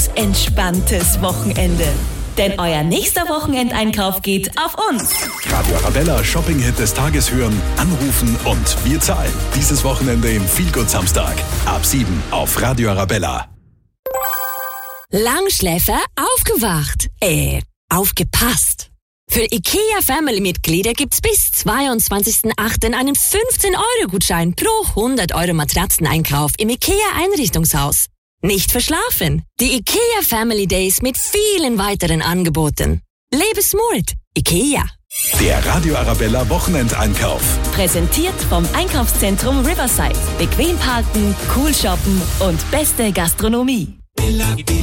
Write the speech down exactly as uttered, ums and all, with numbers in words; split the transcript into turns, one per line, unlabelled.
ganz entspanntes Wochenende. Denn euer nächster Wochenendeinkauf geht auf uns.
Radio Arabella Shopping-Hit des Tages hören, anrufen und wir zahlen. Dieses Wochenende im Feelgood Samstag. Ab sieben auf Radio Arabella.
Langschläfer aufgewacht. Äh, aufgepasst. Für IKEA Family-Mitglieder gibt's bis zweiundzwanzigsten achten einen fünfzehn Euro Gutschein pro hundert Euro Matratzeneinkauf im IKEA-Einrichtungshaus. Nicht verschlafen. Die IKEA Family Days mit vielen weiteren Angeboten. Lebe smart. IKEA.
Der Radio Arabella Wochenendeinkauf.
Präsentiert vom Einkaufszentrum Riverside. Bequem parken, cool shoppen und beste Gastronomie.